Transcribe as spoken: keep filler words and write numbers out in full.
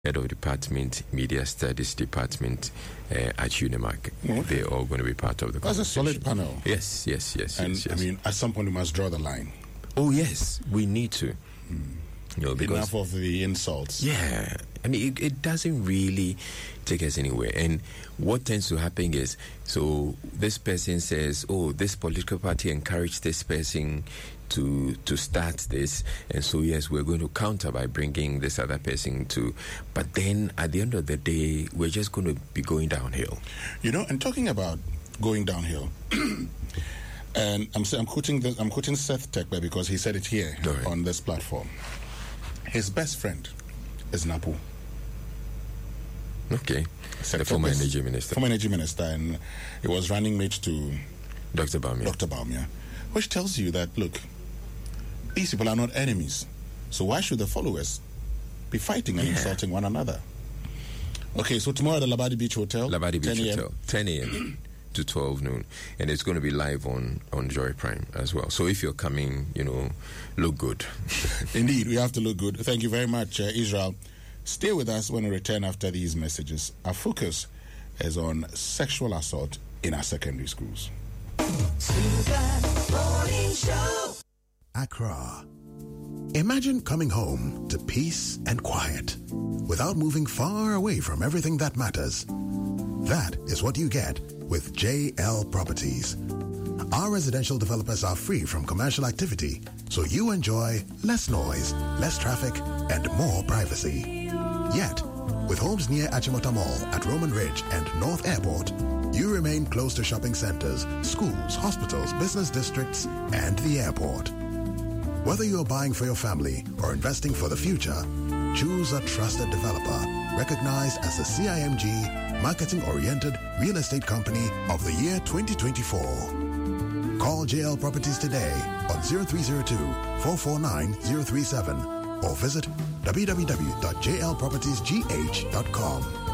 head of department, media studies department uh, at UNIMAC. Okay. They're all going to be part of the conversation. That's a solid panel. Yes, yes, yes. And yes, yes. I mean, at some point we must draw the line. Oh, yes, we need to. Hmm. You know, because, enough of the insults. Yeah. I mean, it, it doesn't really take us anywhere. And what tends to happen is, so this person says, oh, this political party encouraged this person to to start this, and so yes, we're going to counter by bringing this other person to, but then at the end of the day, we're just going to be going downhill. You know, and talking about going downhill, and I'm I'm quoting this, I'm quoting Seth Tekbe because he said it here right. on this platform. His best friend is Napo. Okay, the former energy minister. Former energy minister, and he was running mate to Doctor Bawumia. Doctor Bawumia, which tells you that, look, these people are not enemies. So why should the followers be fighting and yeah. insulting one another? Okay, so tomorrow at the Labadi Beach Hotel. Labadi Beach Hotel, ten a.m. to twelve noon. And it's going to be live on, on Joy Prime as well. So if you're coming, you know, look good. Indeed, we have to look good. Thank you very much, uh, Israel. Stay with us when we return after these messages. Our focus is on sexual assault in our secondary schools. Accra. Imagine coming home to peace and quiet without moving far away from everything that matters. That is what you get with J L Properties. Our residential developers are free from commercial activity, so you enjoy less noise, less traffic, and more privacy. Yet, with homes near Achimota Mall at Roman Ridge and North Airport, you remain close to shopping centers, schools, hospitals, business districts, and the airport. Whether you're buying for your family or investing for the future, choose a trusted developer recognized as a C I M G marketing-oriented real estate company of the year twenty twenty-four. Call J L Properties today on zero three zero two, four four nine, zero three seven or visit w w w dot j l properties g h dot com.